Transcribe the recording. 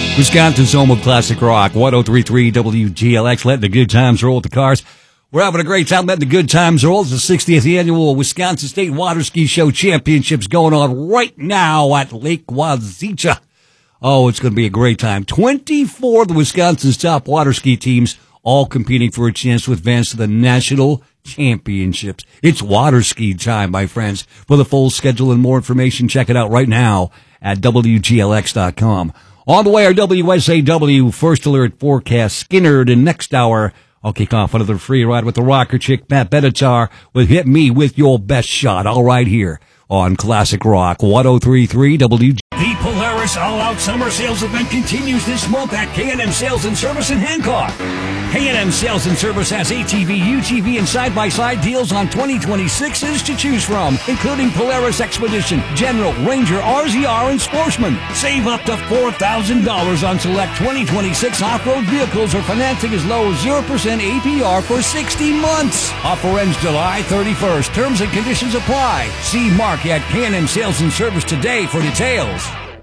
Wisconsin's home of classic rock, 103.3 WGLX, letting the good times roll with the cars. We're having a great time letting the good times roll. It's the 60th annual Wisconsin State Water Ski Show Championships going on right now at Lake Wazeecha. Oh, it's going to be a great time. 24 of the Wisconsin's top water ski teams all competing for a chance to advance to the national championships. It's water ski time, my friends. For the full schedule and more information, check it out right now at WGLX.com. On the way, our WSAW First Alert forecast. Skinnerd, and next hour, I'll kick off another free ride with the rocker chick, Matt Benatar, with Hit Me With Your Best Shot, all right here on Classic Rock, 103.3 WGLX. The Polaris All-Out Summer Sales event continues this month at K&M Sales and Service in Hancock. K&M Sales and Service has ATV, UTV, and side-by-side deals on 2026s to choose from, including Polaris Expedition, General, Ranger, RZR, and Sportsman. Save up to $4,000 on select 2026 off-road vehicles or financing as low as 0% APR for 60 months. Offer ends July 31st. Terms and conditions apply. See Mark at K&M Sales and Service today for details.